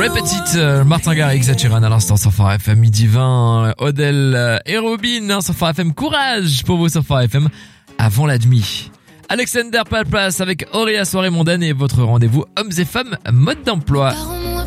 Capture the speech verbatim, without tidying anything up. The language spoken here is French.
Repetit, euh, Martin Garrix, Ed Sheeran à l'instant sur Phare F M, midi vingt, Odell euh, et Robin hein, sur Phare F M, courage pour vous sur Phare F M avant la demi. Alexander Palpas avec Auréa Soirée Mondaine et votre rendez-vous hommes et femmes mode d'emploi.